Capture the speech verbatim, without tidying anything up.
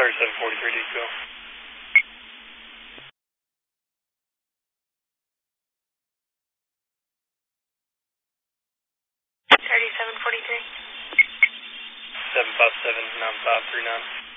thirty-seven forty-three, D Q. thirty-seven forty-three. seven five seven nine five three nine.